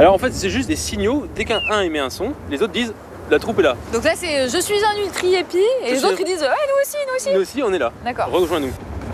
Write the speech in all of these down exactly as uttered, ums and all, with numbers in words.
Alors en fait, c'est juste des signaux. Dès qu'un un émet un son, les autres disent la troupe est là. Donc là, c'est je suis un ultra-épi et Je les suis- autres ils disent ah, nous aussi, nous aussi. Nous aussi, on est là. D'accord. Rejoins-nous.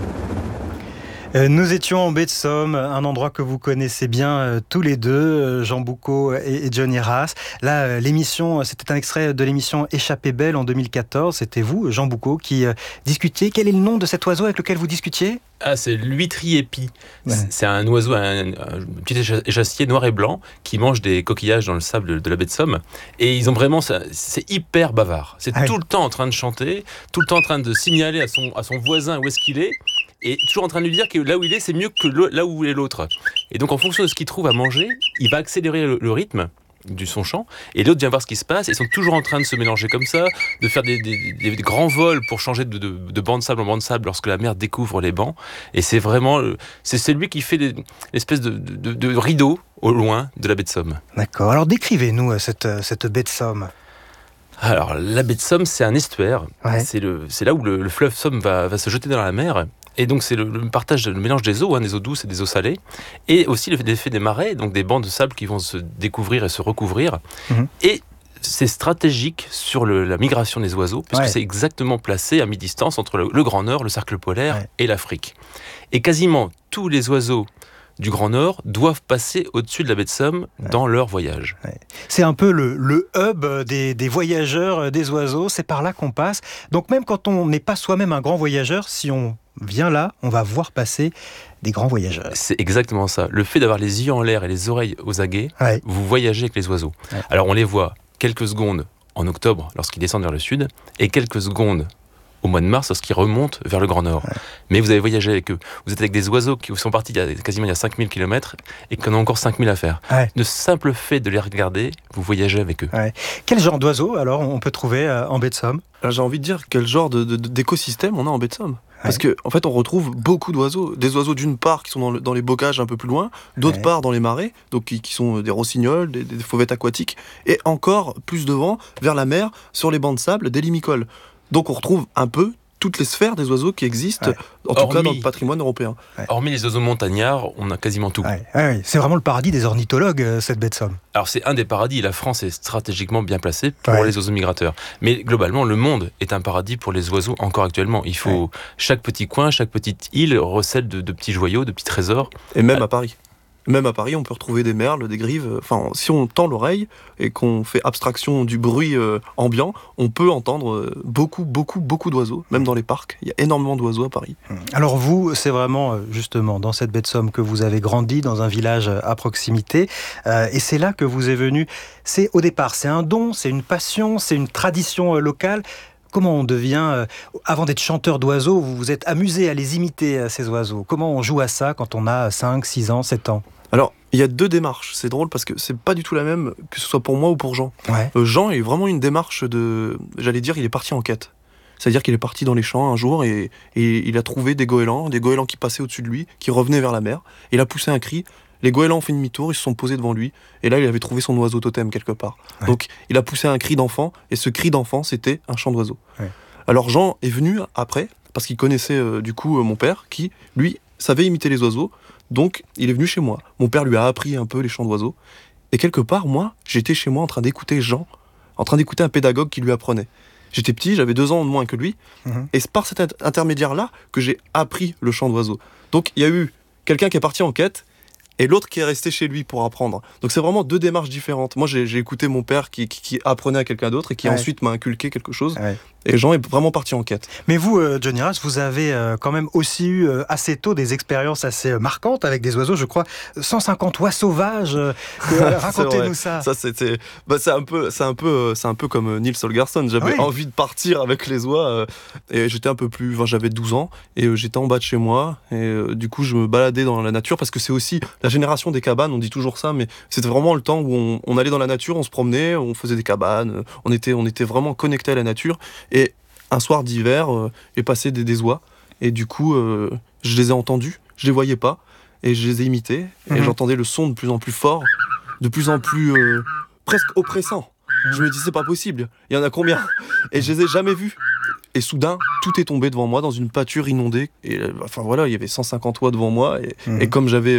Euh, Nous étions en baie de Somme, un endroit que vous connaissez bien euh, tous les deux, euh, Jean Boucaud et, et Johnny Rass. Là, euh, l'émission, c'était un extrait de l'émission Échappée belle en deux mille quatorze. C'était vous, Jean Boucaud, qui euh, discutiez. Quel est le nom de cet oiseau avec lequel vous discutiez ? Ah, c'est l'huîtrier-épi. Ouais. C'est un oiseau, un, un petit écha- échassier noir et blanc qui mange des coquillages dans le sable de la baie de Somme. Et ils ont vraiment, ça- c'est hyper bavard. C'est Ah oui. tout le temps en train de chanter, tout le temps en train de signaler à son, à son voisin où est-ce qu'il est, et toujours en train de lui dire que là où il est, c'est mieux que le- là où est l'autre. Et donc, en fonction de ce qu'il trouve à manger, il va accélérer le, le rythme du son chant, et l'autre vient voir ce qui se passe. Ils sont toujours en train de se mélanger comme ça, de faire des, des- des- des grands vols pour changer de, de, de banc de sable en banc de sable lorsque la mer découvre les bancs. Et c'est vraiment, euh, c'est, c'est lui qui fait des- l'espèce de, de, de rideau au loin de la baie de Somme. D'accord. Alors décrivez-nous euh, cette, euh, cette baie de Somme. Alors, la baie de Somme, c'est un estuaire. Ouais. C'est, le, c'est là où le, le fleuve Somme va, va se jeter dans la mer. Et donc, c'est le, le partage, le mélange des eaux, hein, des eaux douces et des eaux salées. Et aussi l'effet des marais, donc des bancs de sable qui vont se découvrir et se recouvrir. Mhm. Et c'est stratégique sur le- la migration des oiseaux, puisque Ouais. c'est exactement placé à mi-distance entre le, le Grand Nord, le cercle polaire Ouais. et l'Afrique. Et quasiment tous les oiseaux du Grand Nord doivent passer au-dessus de la baie de Somme Ouais. dans leur voyage. C'est un peu le, le hub des, des voyageurs, euh, des oiseaux. C'est par là qu'on passe. Donc même quand on n'est pas soi-même un grand voyageur, si on vient là, on va voir passer des grands voyageurs. C'est exactement ça. Le fait d'avoir les yeux en l'air et les oreilles aux aguets, Ouais. vous voyagez avec les oiseaux. Ouais. Alors on les voit quelques secondes en octobre lorsqu'ils descendent vers le sud, et quelques secondes au mois de mars lorsqu'ils remontent vers le Grand Nord. Ouais. Mais vous avez voyagé avec eux. Vous êtes avec des oiseaux qui sont partis il y a, quasiment il y a cinq mille kilomètres et qu'on a encore cinq mille à faire. Ouais. Le simple fait de les regarder, vous voyagez avec eux. Quel genre d'oiseaux alors on peut trouver euh, en baie de Somme ? Alors, j'ai envie de dire quel genre de, de- d'écosystème on a en baie de Somme. Parce qu'en en fait, on retrouve beaucoup d'oiseaux. Des oiseaux d'une part qui sont dans, le- dans les bocages un peu plus loin, d'autre Ouais. part dans les marais, donc qui, qui sont des rossignols, des, des fauvettes aquatiques, et encore plus devant, vers la mer, sur les bancs de sable, des limicoles. Donc on retrouve un peu toutes les sphères des oiseaux qui existent, Ouais. en tout cas Hormis- dans le patrimoine européen. Hormis les oiseaux montagnards, on a quasiment tout. Ouais, ouais, ouais. C'est vraiment le paradis des ornithologues, euh, cette baie de Somme. Alors c'est un des paradis, la France est stratégiquement bien placée pour Ouais. les oiseaux migrateurs. Mais globalement, le monde est un paradis pour les oiseaux encore actuellement. Il faut, Ouais. chaque petit coin, chaque petite île recèle de, de petits joyaux, de petits trésors. Et même Ah. à Paris. Même à Paris, on peut retrouver des merles, des grives. Enfin, si on tend l'oreille et qu'on fait abstraction du bruit euh, ambiant, on peut entendre euh, beaucoup, beaucoup, beaucoup d'oiseaux. Même dans les parcs, il y a énormément d'oiseaux à Paris. Alors vous, c'est vraiment euh, justement dans cette baie de Somme que vous avez grandi, dans un village euh, à proximité, euh, et c'est là que vous est venu. C'est au départ, c'est un don, c'est une passion, c'est une tradition euh, locale. Comment on devient, euh, avant d'être chanteur d'oiseaux, vous vous êtes amusé à les imiter, euh, ces oiseaux. Comment on joue à ça quand on a cinq, six ans, sept ans ? Alors, il y a deux démarches. C'est drôle parce que c'est pas du tout la même que ce soit pour moi ou pour Jean. Ouais. Euh, Jean est vraiment une démarche de... J'allais dire, il est parti en quête. C'est-à-dire qu'il est parti dans les champs un jour et, et il a trouvé des goélands, des goélands qui passaient au-dessus de lui, qui revenaient vers la mer. Il a poussé un cri. Les goélands ont fait demi-tour, ils se sont posés devant lui. Et là, il avait trouvé son oiseau totem quelque part. Ouais. Donc, il a poussé un cri d'enfant. Et ce cri d'enfant, c'était un chant d'oiseau. Ouais. Alors, Jean est venu après, parce qu'il connaissait euh, du coup euh, mon père, qui, lui, savait imiter les oiseaux. Donc, il est venu chez moi. Mon père lui a appris un peu les chants d'oiseaux. Et quelque part, moi, j'étais chez moi en train d'écouter Jean, en train d'écouter un pédagogue qui lui apprenait. J'étais petit, j'avais deux ans de moins que lui. Mhm. Et c'est par cet int- intermédiaire-là que j'ai appris le chant d'oiseaux. Donc, il y a eu quelqu'un qui est parti en quête et l'autre qui est resté chez lui pour apprendre. Donc, c'est vraiment deux démarches différentes. Moi, j'ai, j'ai écouté mon père qui, qui, qui apprenait à quelqu'un d'autre et qui Ouais. ensuite m'a inculqué quelque chose. Ouais. Et Jean est vraiment parti en quête. Mais vous, euh, Johnny Rass, vous avez euh, quand même aussi eu euh, assez tôt des expériences assez euh, marquantes avec des oiseaux, je crois, cent cinquante oies sauvages. euh, que- C'est racontez-nous vrai. ça. Ça, c'était, bah, c'est un peu, c'est un peu, euh, c'est un peu comme euh, Niels Holgersson. J'avais Ouais. envie de partir avec les oies euh, et j'étais un peu plus, enfin, j'avais douze ans et euh, j'étais en bas de chez moi et euh, du coup je me baladais dans la nature parce que c'est aussi la génération des cabanes. On dit toujours ça, mais c'était vraiment le temps où on, on allait dans la nature, on se promenait, on faisait des cabanes, euh, on était, on était vraiment connectés à la nature. Et un soir d'hiver, euh, est passé des, des oies et du coup euh, je les ai entendus, je les voyais pas et je les ai imités et Mhm. j'entendais le son de plus en plus fort, de plus en plus euh, presque oppressant. Je me dis c'est pas possible, il y en a combien? Et je les ai jamais vus. Et soudain, tout est tombé devant moi dans une pâture inondée. Et euh, enfin voilà, il y avait cent cinquante oies devant moi. Et, Mhm. et comme j'avais, euh,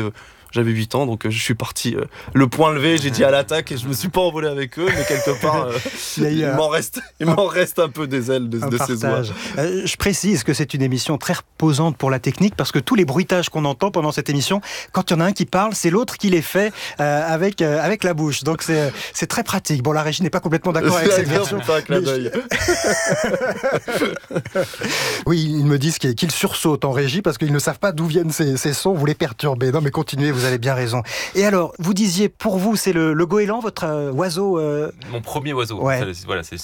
j'avais huit ans, donc euh, je suis parti euh, le poing levé, j'ai dit à l'attaque et je me suis pas envolé avec eux, mais quelque part, euh, Il y a eu il un- m'en reste, il m'en reste un peu des ailes de, Un de ces oies. partage. Euh, je précise que c'est une émission très reposante pour la technique parce que tous les bruitages qu'on entend pendant cette émission, quand il y en a un qui parle, c'est l'autre qui les fait euh, avec, euh, avec la bouche. Donc c'est, c'est très pratique. Bon, la régie n'est pas complètement d'accord avec cette version. C'est un clin mais d'œil. Oui, ils me disent qu'ils qu'ils sursautent en régie parce qu'ils ne savent pas d'où viennent ces, ces sons. Vous les perturbez. Non, mais continuez, vous avez bien raison. Et alors, vous disiez, pour vous, c'est le, le goéland, votre euh, oiseau euh, Mon premier oiseau. Ouais. Ça, Voilà, c'est